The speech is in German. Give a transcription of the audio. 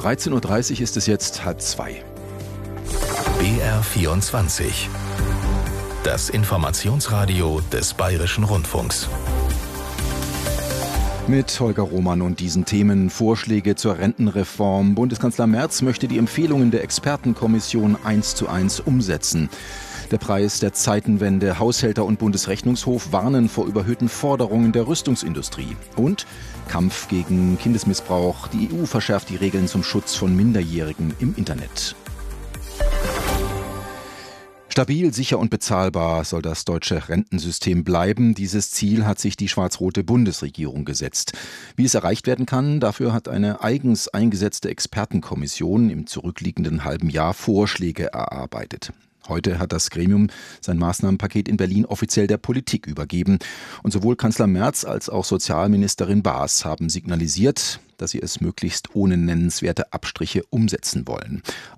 13:30 Uhr ist es jetzt 1:30. BR24. Das Informationsradio des Bayerischen Rundfunks. Mit Holger Roman und diesen Themen: Vorschläge zur Rentenreform. Bundeskanzler Merz möchte die Empfehlungen der Expertenkommission 1:1 umsetzen. Der Preis der Zeitenwende. Haushälter und Bundesrechnungshof warnen vor überhöhten Forderungen der Rüstungsindustrie. Und Kampf gegen Kindesmissbrauch. Die EU verschärft die Regeln zum Schutz von Minderjährigen im Internet. Stabil, sicher und bezahlbar soll das deutsche Rentensystem bleiben. Dieses Ziel hat sich die schwarz-rote Bundesregierung gesetzt. Wie es erreicht werden kann, dafür hat eine eigens eingesetzte Expertenkommission im zurückliegenden halben Jahr Vorschläge erarbeitet. Heute hat das Gremium sein Maßnahmenpaket in Berlin offiziell der Politik übergeben. Und sowohl Kanzler Merz als auch Sozialministerin Baas haben signalisiert, dass sie es möglichst ohne nennenswerte Abstriche umsetzen wollen.